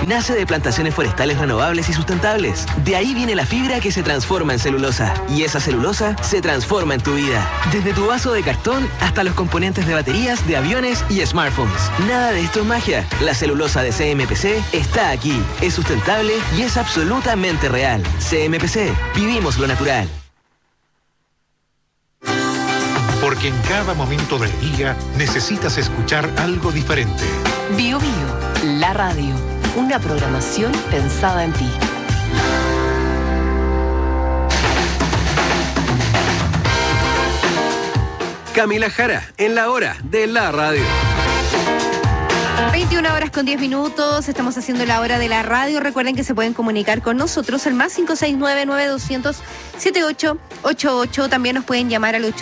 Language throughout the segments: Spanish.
nace de plantaciones forestales renovables y sustentables. De ahí viene la fibra que se transforma en celulosa. Y esa celulosa se transforma en tu vida. Desde tu vaso de cartón hasta los componentes de baterías, de aviones y smartphones. Nada de esto es magia. La celulosa de CMPC está aquí. Es sustentable y es absolutamente real. CMPC. Vivimos lo natural. Porque en cada momento del día necesitas escuchar algo diferente. Bio Bio, la radio. Una programación pensada en ti. Camila Jara, en la hora de la radio. 21 horas con 10 minutos, estamos haciendo la hora de la radio. Recuerden que se pueden comunicar con nosotros al más 569-9200-7888. También nos pueden llamar al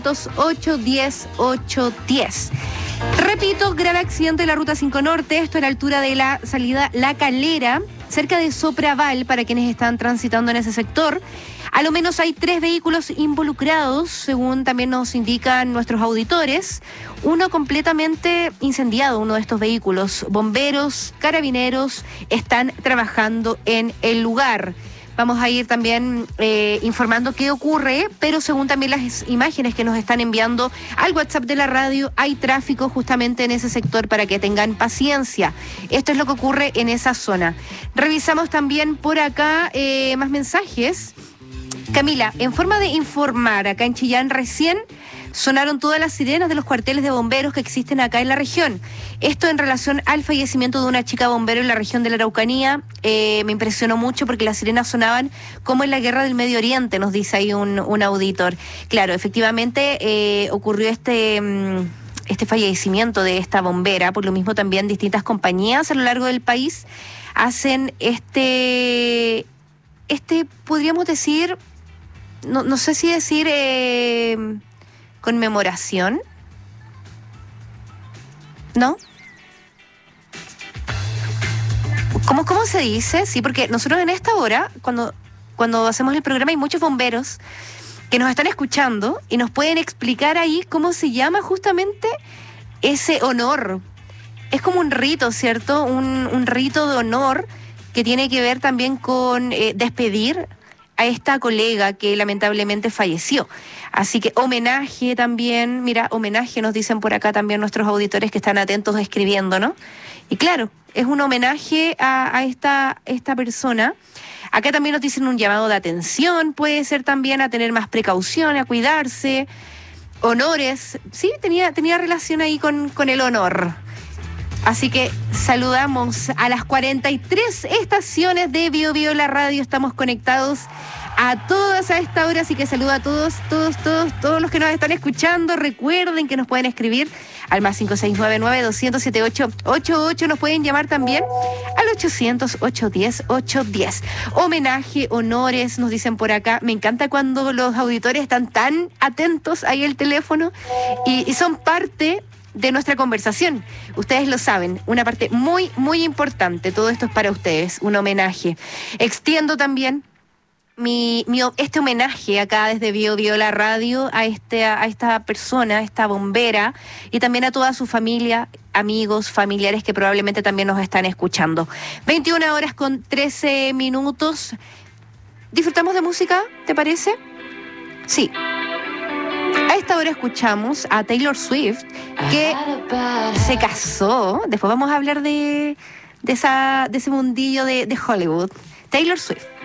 800-810-810. Repito, grave accidente en la Ruta 5 Norte, esto a la altura de la salida La Calera, cerca de Sopraval, para quienes están transitando en ese sector. A lo menos hay 3 vehículos involucrados, según también nos indican nuestros auditores. Uno completamente incendiado, uno de estos vehículos. Bomberos, carabineros están trabajando en el lugar. Vamos a ir también informando qué ocurre, pero según también las imágenes que nos están enviando al WhatsApp de la radio, hay tráfico justamente en ese sector para que tengan paciencia. Esto es lo que ocurre en esa zona. Revisamos también por acá más mensajes. Camila, en forma de informar, acá en Chillán recién sonaron todas las sirenas de los cuarteles de bomberos que existen acá en la región. Esto en relación al fallecimiento de una chica bombero en la región de la Araucanía. Me impresionó mucho porque las sirenas sonaban como en la guerra del Medio Oriente, nos dice ahí un auditor. Claro, efectivamente ocurrió este fallecimiento de esta bombera. Por lo mismo también distintas compañías a lo largo del país hacen podríamos decir, no sé si decir conmemoración, ¿no? ¿Cómo se dice? Sí, porque nosotros en esta hora, cuando hacemos el programa, hay muchos bomberos que nos están escuchando y nos pueden explicar ahí cómo se llama justamente ese honor. Es como un rito, ¿cierto? Un rito de honor que tiene que ver también con despedir a esta colega que lamentablemente falleció. Así que homenaje también, mira, homenaje nos dicen por acá también nuestros auditores que están atentos escribiendo, ¿no? Y claro, es un homenaje a esta persona. Acá también nos dicen un llamado de atención, puede ser también a tener más precaución, a cuidarse. Honores, sí, tenía relación ahí con el honor. Así que saludamos a las 43 estaciones de Bio Bio la radio. Estamos conectados a todas a esta hora, así que saludo a todos los que nos están escuchando. Recuerden que nos pueden escribir al más 569-9200-7888. Nos pueden llamar también al 800-810-810. Homenaje, honores, nos dicen por acá. Me encanta cuando los auditores están tan atentos ahí al teléfono y son parte de nuestra conversación. Ustedes lo saben, una parte muy, muy importante. Todo esto es para ustedes, un homenaje. Extiendo también este homenaje acá desde Bio Bio la radio a esta persona, a esta bombera, y también a toda su familia, amigos, familiares que probablemente también nos están escuchando. 21 horas con 13 minutos. ¿Disfrutamos de música? ¿Te parece? Sí. A esta hora escuchamos a Taylor Swift, que se casó. Después vamos a hablar de ese mundillo de Hollywood. Taylor Swift.